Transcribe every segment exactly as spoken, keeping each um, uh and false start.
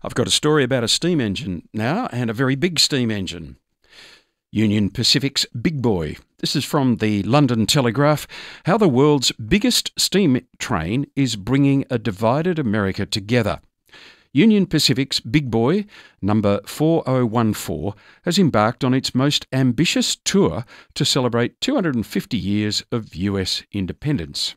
I've got a story about a steam engine now, and a very big steam engine. Union Pacific's Big Boy. This is from the London Telegraph. How the world's biggest steam train is bringing a divided America together. Union Pacific's Big Boy, number four oh one four, has embarked on its most ambitious tour to celebrate two hundred fifty years of U S independence.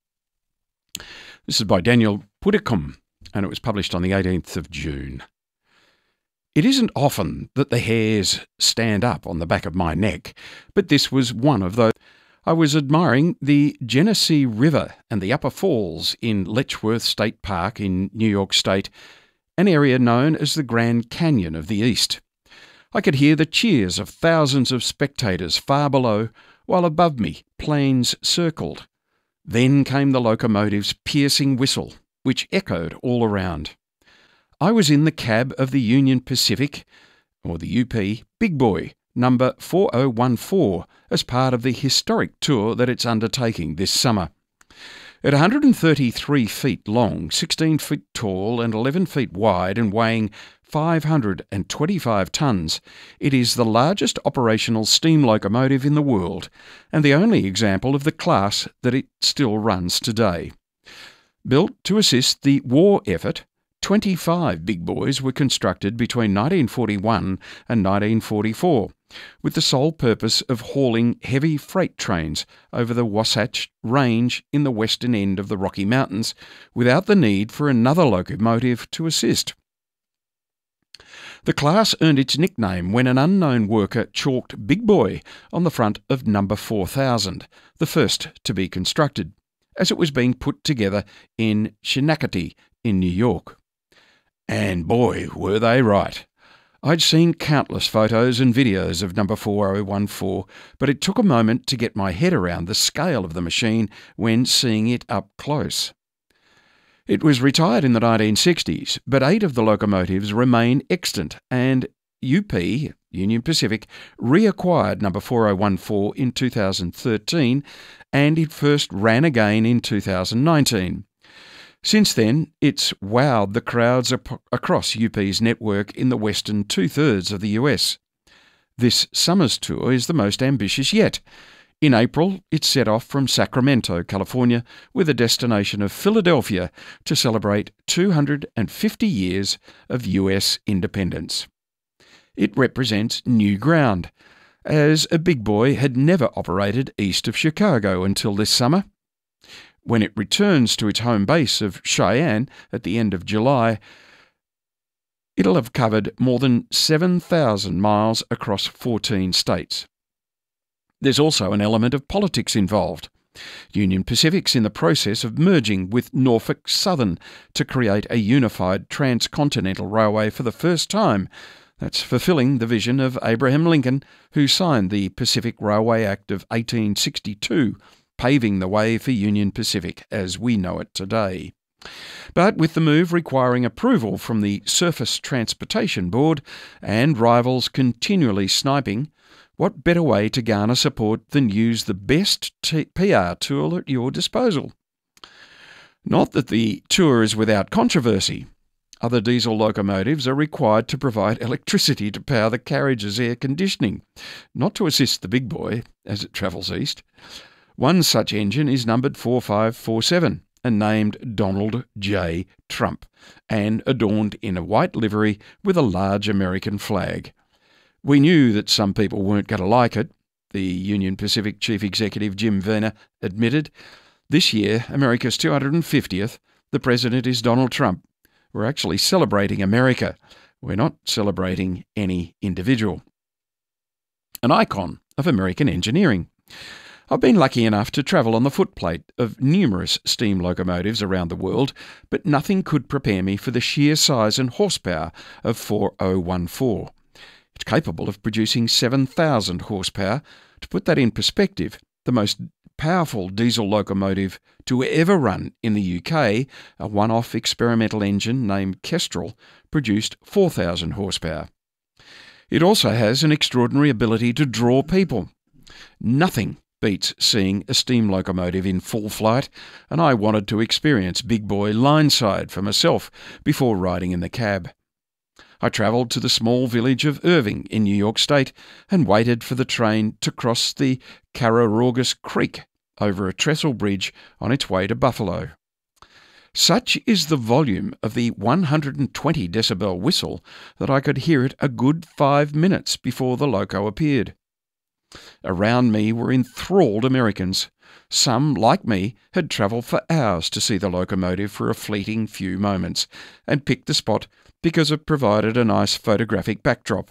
This is by Daniel Puddicombe, and it was published on the eighteenth of June. It isn't often that the hairs stand up on the back of my neck, but this was one of those. I was admiring the Genesee River and the Upper Falls in Letchworth State Park in New York State, an area known as the Grand Canyon of the East. I could hear the cheers of thousands of spectators far below, while above me planes circled. Then came the locomotive's piercing whistle, which echoed all around. I was in the cab of the Union Pacific, or the U P, Big Boy, number four oh one four, as part of the historic tour that it's undertaking this summer. At one hundred thirty-three feet long, sixteen feet tall and eleven feet wide and weighing five hundred twenty-five tonnes, it is the largest operational steam locomotive in the world and the only example of the class that it still runs today. Built to assist the war effort, twenty-five Big Boys were constructed between nineteen forty-one and nineteen forty-four, with the sole purpose of hauling heavy freight trains over the Wasatch Range in the western end of the Rocky Mountains, without the need for another locomotive to assist. The class earned its nickname when an unknown worker chalked Big Boy on the front of number four thousand, the first to be constructed, as it was being put together in Schenectady in New York. And boy, were they right. I'd seen countless photos and videos of number four oh one four, but it took a moment to get my head around the scale of the machine when seeing it up close. It was retired in the nineteen sixties, but eight of the locomotives remain extant, and U P, Union Pacific, reacquired number four oh one four in two thousand thirteen, and it first ran again in two thousand nineteen. Since then, it's wowed the crowds ap- across U P's network in the western two-thirds of the U S. This summer's tour is the most ambitious yet. In April, it set off from Sacramento, California, with a destination of Philadelphia to celebrate two hundred fifty years of U S independence. It represents new ground, as a Big Boy had never operated east of Chicago until this summer. When it returns to its home base of Cheyenne at the end of July, it'll have covered more than seven thousand miles across fourteen states. There's also an element of politics involved. Union Pacific's in the process of merging with Norfolk Southern to create a unified transcontinental railway for the first time. That's fulfilling the vision of Abraham Lincoln, who signed the Pacific Railway Act of eighteen sixty-two, paving the way for Union Pacific as we know it today. But with the move requiring approval from the Surface Transportation Board and rivals continually sniping, what better way to garner support than use the best t- P R tool at your disposal? Not that the tour is without controversy. Other diesel locomotives are required to provide electricity to power the carriage's air conditioning, not to assist the Big Boy as it travels east. One such engine is numbered four five four seven and named Donald J. Trump, and adorned in a white livery with a large American flag. We knew that some people weren't going to like it, the Union Pacific Chief Executive Jim Vena admitted. This year, America's two hundred fiftieth, the president is Donald Trump. We're actually celebrating America. We're not celebrating any individual. An icon of American engineering. I've been lucky enough to travel on the footplate of numerous steam locomotives around the world, but nothing could prepare me for the sheer size and horsepower of four oh one four. It's capable of producing seven thousand horsepower. To put that in perspective, the most powerful diesel locomotive to ever run in the U K, a one-off experimental engine named Kestrel, produced four thousand horsepower. It also has an extraordinary ability to draw people. Nothing beats seeing a steam locomotive in full flight, and I wanted to experience Big Boy line-side for myself before riding in the cab. I travelled to the small village of Irving in New York State and waited for the train to cross the Carroraugus Creek over a trestle bridge on its way to Buffalo. Such is the volume of the one hundred twenty decibel whistle that I could hear it a good five minutes before the loco appeared. Around me were enthralled Americans. Some, like me, had travelled for hours to see the locomotive for a fleeting few moments, and picked the spot because it provided a nice photographic backdrop.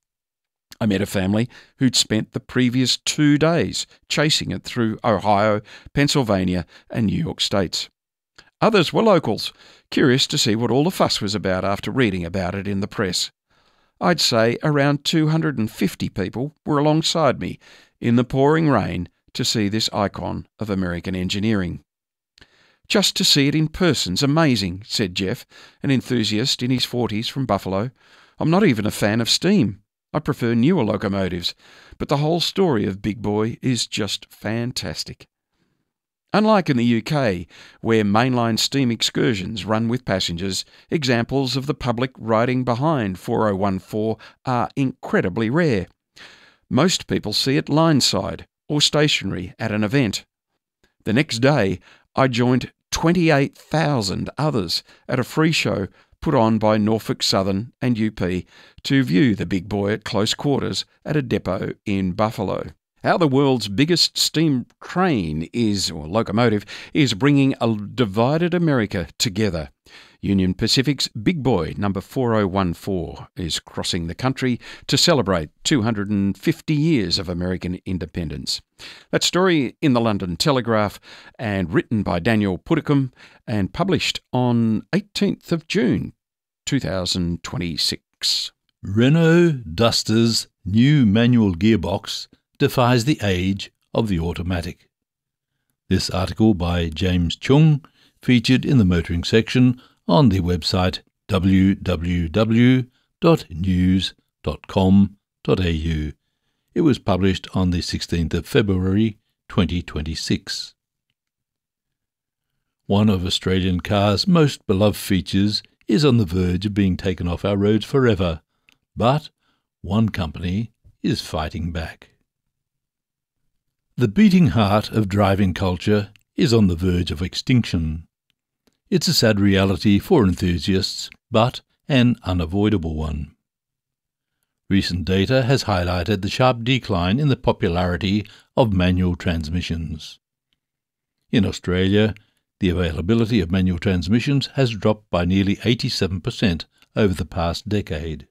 I met a family who'd spent the previous two days chasing it through Ohio, Pennsylvania, and New York states. Others were locals, curious to see what all the fuss was about after reading about it in the press. I'd say around two hundred fifty people were alongside me in the pouring rain to see this icon of American engineering. "Just to see it in person's amazing," said Jeff, an enthusiast in his forties from Buffalo. "I'm not even a fan of steam. I prefer newer locomotives, but the whole story of Big Boy is just fantastic." Unlike in the U K, where mainline steam excursions run with passengers, examples of the public riding behind four oh one four are incredibly rare. Most people see it line-side or stationary at an event. The next day, I joined twenty-eight thousand others at a free show put on by Norfolk Southern and U P to view the Big Boy at close quarters at a depot in Buffalo. How the world's biggest steam train is, or locomotive, is bringing a divided America together. Union Pacific's Big Boy number four oh one four is crossing the country to celebrate two hundred fifty years of American independence. That story in the London Telegraph and written by Daniel Puddicombe and published on eighteenth of June two thousand twenty-six. Renault Duster's new manual gearbox defies the age of the automatic. This article by James Chung featured in the motoring section on the website w w w dot news dot com dot a u. It was published on the sixteenth of February twenty twenty-six. One of Australian cars' most beloved features is on the verge of being taken off our roads forever, but one company is fighting back. The beating heart of driving culture is on the verge of extinction. It's a sad reality for enthusiasts, but an unavoidable one. Recent data has highlighted the sharp decline in the popularity of manual transmissions. In Australia, the availability of manual transmissions has dropped by nearly eighty-seven percent over the past decade.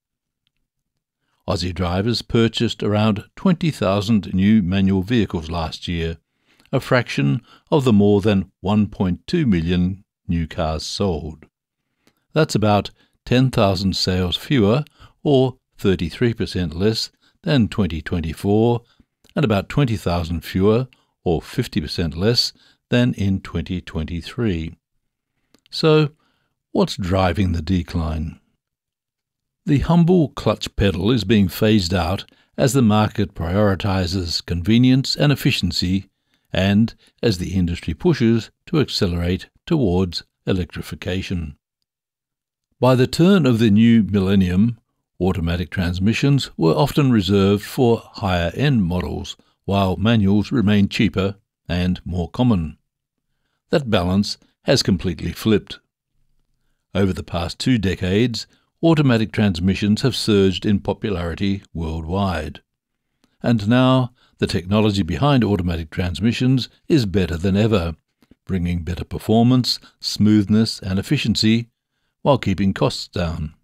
Aussie drivers purchased around twenty thousand new manual vehicles last year, a fraction of the more than one point two million new cars sold. That's about ten thousand sales fewer, or thirty-three percent less than twenty twenty-four, and about twenty thousand fewer, or fifty percent less than in twenty twenty-three. So, what's driving the decline? The humble clutch pedal is being phased out as the market prioritises convenience and efficiency, and as the industry pushes to accelerate towards electrification. By the turn of the new millennium, automatic transmissions were often reserved for higher-end models, while manuals remained cheaper and more common. That balance has completely flipped. Over the past two decades, automatic transmissions have surged in popularity worldwide. And now, the technology behind automatic transmissions is better than ever, bringing better performance, smoothness and efficiency, while keeping costs down.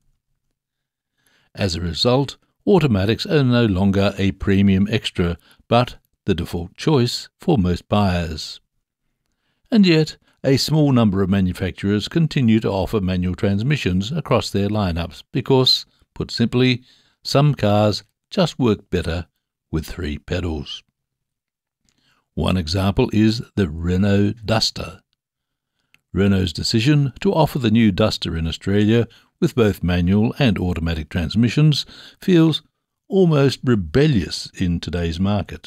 As a result, automatics are no longer a premium extra, but the default choice for most buyers. And yet, a small number of manufacturers continue to offer manual transmissions across their lineups because, put simply, some cars just work better with three pedals. One example is the Renault Duster. Renault's decision to offer the new Duster in Australia with both manual and automatic transmissions feels almost rebellious in today's market.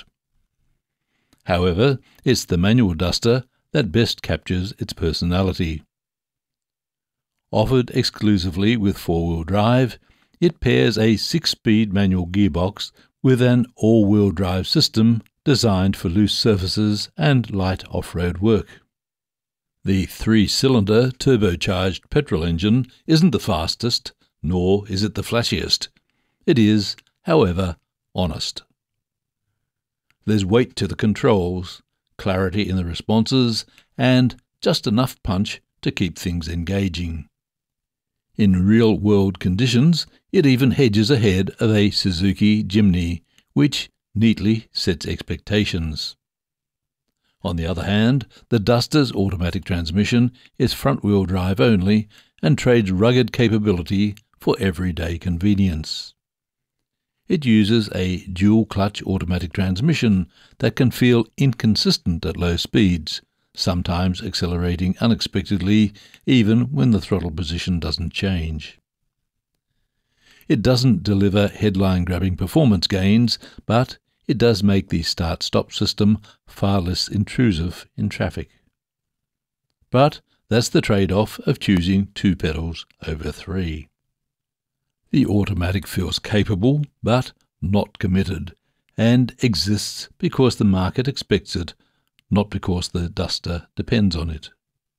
However, it's the manual Duster that best captures its personality. Offered exclusively with four-wheel drive, it pairs a six-speed manual gearbox with an all-wheel drive system designed for loose surfaces and light off-road work. The three-cylinder turbocharged petrol engine isn't the fastest, nor is it the flashiest. It is, however, honest. There's weight to the controls, clarity in the responses, and just enough punch to keep things engaging. In real-world conditions, it even hedges ahead of a Suzuki Jimny, which neatly sets expectations. On the other hand, the Duster's automatic transmission is front-wheel drive only and trades rugged capability for everyday convenience. It uses a dual-clutch automatic transmission that can feel inconsistent at low speeds, sometimes accelerating unexpectedly even when the throttle position doesn't change. It doesn't deliver headline-grabbing performance gains, but it does make the start-stop system far less intrusive in traffic. But that's the trade-off of choosing two pedals over three. The automatic feels capable, but not committed, and exists because the market expects it, not because the Duster depends on it.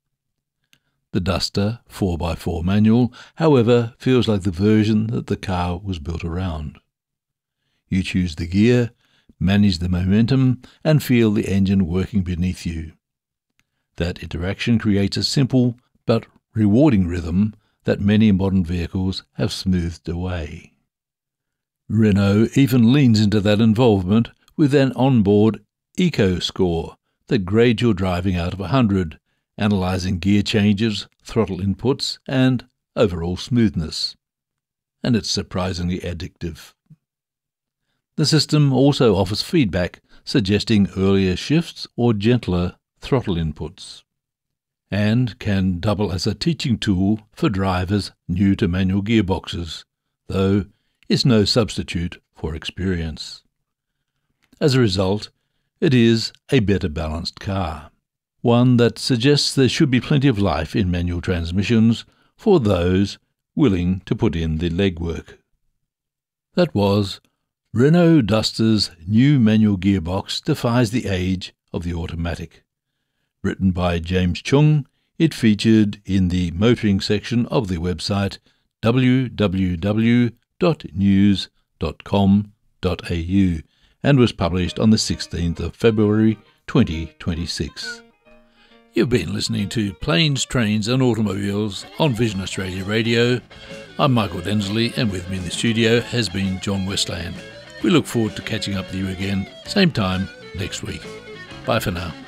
The Duster four by four manual, however, feels like the version that the car was built around. You choose the gear, manage the momentum, and feel the engine working beneath you. That interaction creates a simple but rewarding rhythm that many modern vehicles have smoothed away. Renault even leans into that involvement with an onboard Eco Score that grades your driving out of one hundred, analysing gear changes, throttle inputs, and overall smoothness. And it's surprisingly addictive. The system also offers feedback, suggesting earlier shifts or gentler throttle inputs, and can double as a teaching tool for drivers new to manual gearboxes, though it's no substitute for experience. As a result, it is a better balanced car, one that suggests there should be plenty of life in manual transmissions for those willing to put in the legwork. That was Renault Duster's new manual gearbox defies the age of the automatic. Written by James Chung, it featured in the motoring section of the website w w w dot news dot com dot a u and was published on the sixteenth of February twenty twenty-six. You've been listening to Planes, Trains and Automobiles on Vision Australia Radio. I'm Michael Densley, and with me in the studio has been John Westland. We look forward to catching up with you again, same time next week. Bye for now.